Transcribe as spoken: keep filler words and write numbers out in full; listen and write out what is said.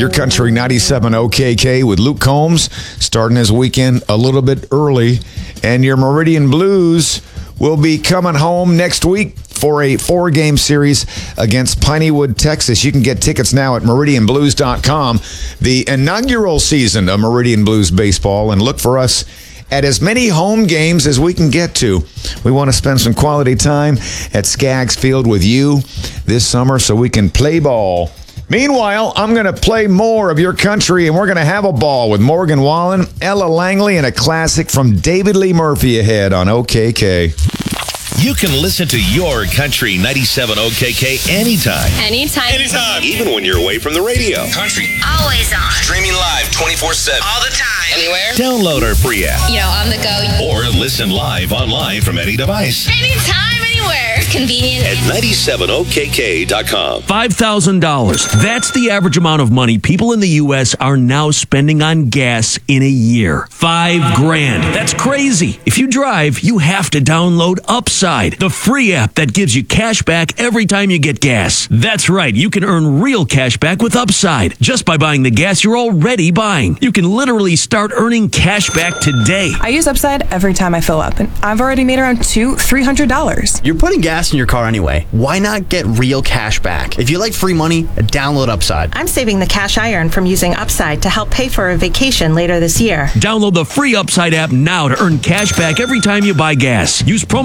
Your Country ninety-seven O K K with Luke Combs starting his weekend a little bit early. And your Meridian Blues will be coming home next week for a four-game series against Pineywood, Texas. You can get tickets now at meridian blues dot com. The inaugural season of Meridian Blues baseball, and look for us at as many home games as we can get to. We want to spend some quality time at Skaggs Field with you this summer so we can play ball. Meanwhile, I'm going to play more of Your Country, and we're going to have a ball with Morgan Wallen, Ella Langley, and a classic from David Lee Murphy ahead on O K K. You can listen to Your Country ninety-seven O K K anytime. Anytime. Anytime. Even when you're away from the radio. Country. Always on. Streaming live twenty-four seven. All the time. Anywhere. Download our free app. You know, on the go. Or listen live online from any device. Anytime, anywhere. Convenient. At ninety-seven O K K dot com. five thousand dollars. That's the average amount of money people in the U S are now spending on gas in a year. Five grand. That's crazy. If you drive, you have to download Upside, the free app that gives you cash back every time you get gas. That's right. You can earn real cash back with Upside just by buying the gas you're already buying. You can literally start earning cash back today. I use Upside every time I fill up, and I've already made around two, three hundred dollars. You're putting gas in your car anyway. Why not get real cash back? If you like free money, download Upside. I'm saving the cash I earn from using Upside to help pay for a vacation later this year. Download the free Upside app now to earn cash back every time you buy gas. Use promo